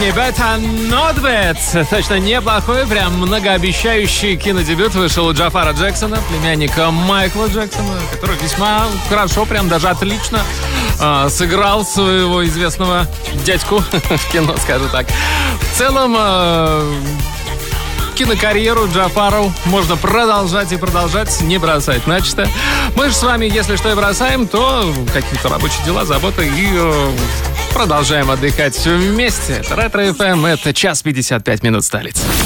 Не bad, а not bad. Точно неплохой, прям многообещающий кинодебют вышел у Джафара Джексона, племянника Майкла Джексона, который весьма хорошо, прям даже отлично сыграл своего известного дядьку в кино, скажу так. В целом, кинокарьеру Джафару можно продолжать и продолжать, не бросать начисто. Мы же с вами, если что и бросаем, то какие-то рабочие дела, заботы и продолжаем отдыхать вместе. Это Ретро FM, это 1:55 столица.